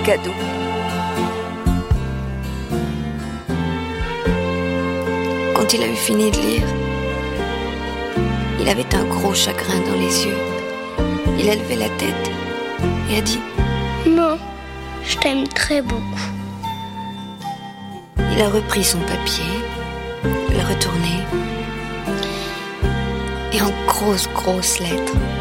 cadeau. Quand il a eu fini de lire, il avait un gros chagrin dans les yeux. Il a levé la tête et a dit « Non, je t'aime très beaucoup. » Il a repris son papier, l'a retourné et en grosses lettres,